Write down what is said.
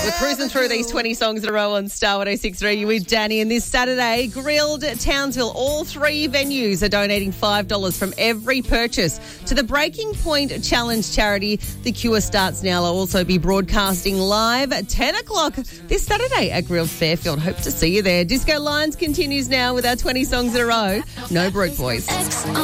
We're cruising through these 20 songs in a row on Star 106.3 with Danny. And this Saturday, Grilled Townsville, all three venues are donating $5 from every purchase to the Breaking Point Challenge charity. The Cure starts now. I'll also be broadcasting live at 10 o'clock this Saturday at Grilled Fairfield. Hope to see you there. Disco Lines continues now with our 20 songs in a row. No Broke Boys.